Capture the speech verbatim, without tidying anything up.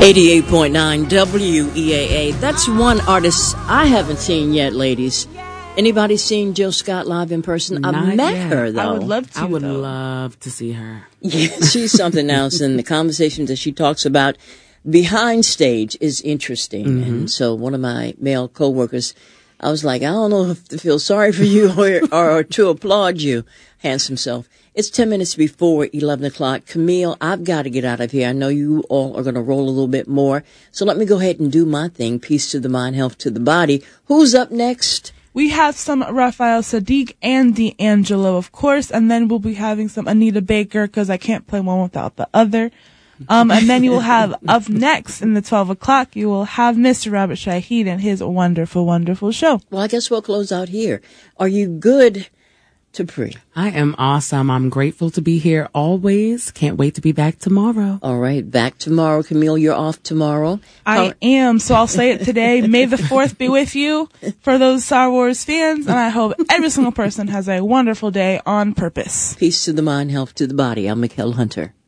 eighty-eight point nine W E A A. That's one artist I haven't seen yet, ladies. Anybody seen Jill Scott live in person? Not I've met yet. her, though. I would love to. I would though. love to see her. Yeah, she's something else, and the conversations that she talks about behind stage is interesting. Mm-hmm. And so one of my male coworkers, I was like, I don't know if to feel sorry for you or, or, or to applaud you, handsome self. It's ten minutes before eleven o'clock. Camille, I've got to get out of here. I know you all are going to roll a little bit more. So let me go ahead and do my thing. Peace to the mind, health to the body. Who's up next? We have some Raphael Sadiq and D'Angelo, of course, and then we'll be having some Anita Baker, because I can't play one without the other. Um, and then you will have, up next in the twelve o'clock, you will have Mister Robert Shahid and his wonderful, wonderful show. Well, I guess we'll close out here. Are you good, T'Pre? I am awesome. I'm grateful to be here always. Can't wait to be back tomorrow. All right, back tomorrow. Camille, you're off tomorrow. I How- am, so I'll say it today. May the fourth be with you for those Star Wars fans, and I hope every single person has a wonderful day on purpose. Peace to the mind, health to the body. I'm Mikkel Hunter.